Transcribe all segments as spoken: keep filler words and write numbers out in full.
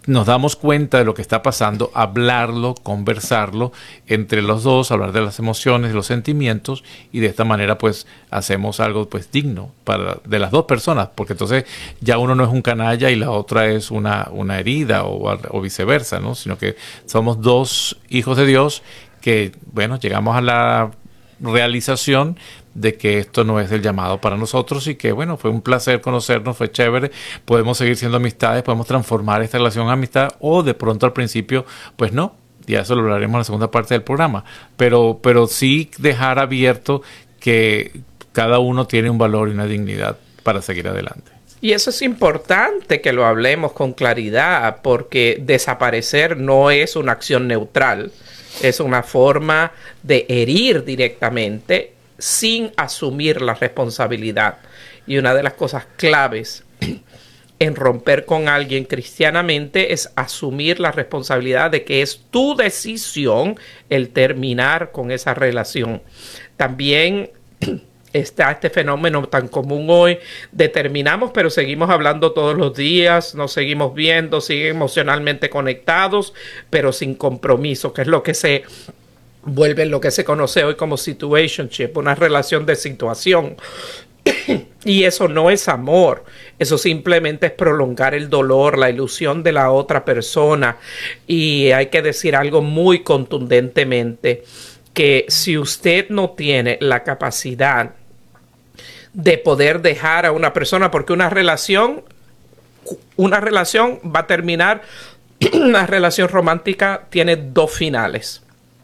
nos damos cuenta de lo que está pasando, hablarlo, conversarlo entre los dos, hablar de las emociones, de los sentimientos, y de esta manera pues hacemos algo pues digno para de las dos personas, porque entonces ya uno no es un canalla y la otra es una, una herida o, o viceversa, ¿no? Sino que somos dos hijos de Dios que, bueno, llegamos a la realización de que esto no es el llamado para nosotros y que, bueno, fue un placer conocernos, fue chévere, podemos seguir siendo amistades, podemos transformar esta relación en amistad, o de pronto al principio, pues no, ya eso lo hablaremos en la segunda parte del programa, pero, pero sí dejar abierto que cada uno tiene un valor y una dignidad para seguir adelante. Y eso es importante que lo hablemos con claridad, porque desaparecer no es una acción neutral, es una forma de herir directamente sin asumir la responsabilidad. Y una de las cosas claves en romper con alguien cristianamente es asumir la responsabilidad de que es tu decisión el terminar con esa relación. También está este fenómeno tan común hoy de terminamos, pero seguimos hablando todos los días, nos seguimos viendo, siguen emocionalmente conectados, pero sin compromiso, que es lo que se vuelve lo que se conoce hoy como situationship, una relación de situación. Y eso no es amor, eso simplemente es prolongar el dolor, la ilusión de la otra persona. Y hay que decir algo muy contundentemente, que si usted no tiene la capacidad de poder dejar a una persona, porque una relación, una relación va a terminar, una relación romántica tiene dos finales.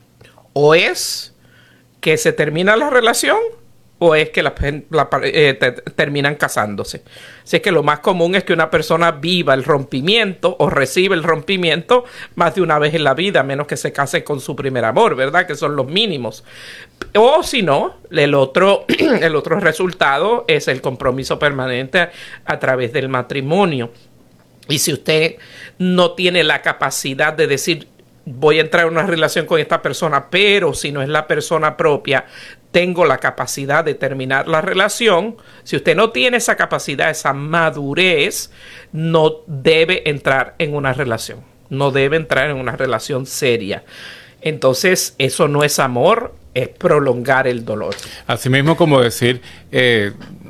O es que se termina la relación, o es que la, la, eh, te, terminan casándose. Así es que lo más común es que una persona viva el rompimiento o recibe el rompimiento más de una vez en la vida, a menos que se case con su primer amor, ¿verdad? Que son los mínimos. O si no, el otro, el otro resultado es el compromiso permanente a, a través del matrimonio. Y si usted no tiene la capacidad de decir, voy a entrar en una relación con esta persona, pero si no es la persona propia, tengo la capacidad de terminar la relación. Si usted no tiene esa capacidad, esa madurez, no debe entrar en una relación. No debe entrar en una relación seria. Entonces, eso no es amor, es prolongar el dolor. Así mismo como decir, eh,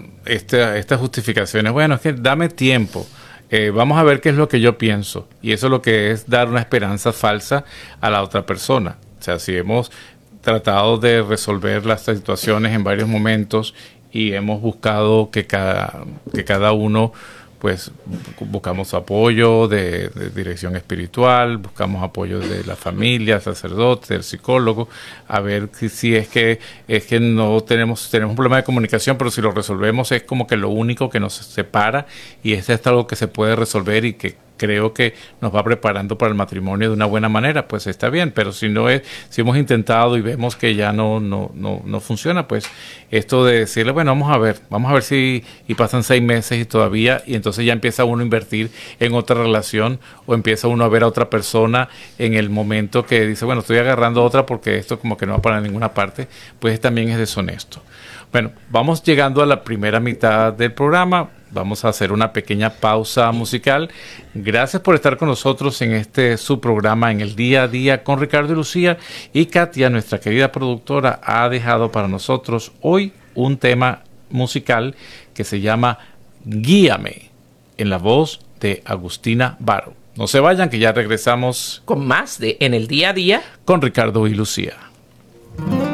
esta, estas justificaciones, bueno, es que dame tiempo. Eh, vamos a ver qué es lo que yo pienso. Y eso es lo que es dar una esperanza falsa a la otra persona. O sea, si hemos tratado de resolver las situaciones en varios momentos y hemos buscado que cada, que cada uno, pues, buscamos apoyo de, de dirección espiritual, buscamos apoyo de la familia, sacerdote, del psicólogo, a ver si, si es que es que no tenemos tenemos un problema de comunicación, pero si lo resolvemos es como que lo único que nos separa, y es esto algo que se puede resolver y que creo que nos va preparando para el matrimonio de una buena manera, pues está bien. Pero si no es, si hemos intentado y vemos que ya no, no, no, no funciona, pues esto de decirle, bueno, vamos a ver, vamos a ver si, y pasan seis meses y todavía, y entonces ya empieza uno a invertir en otra relación, o empieza uno a ver a otra persona en el momento que dice, bueno, estoy agarrando otra porque esto como que no va para ninguna parte, pues también es deshonesto. Bueno, vamos llegando a la primera mitad del programa. Vamos a hacer una pequeña pausa musical. Gracias por estar con nosotros en este su programa En el Día a Día con Ricardo y Lucía. Y Katia, nuestra querida productora, ha dejado para nosotros hoy un tema musical que se llama Guíame, en la voz de Agustina Baro. No se vayan, que ya regresamos con más de En el Día a Día con Ricardo y Lucía.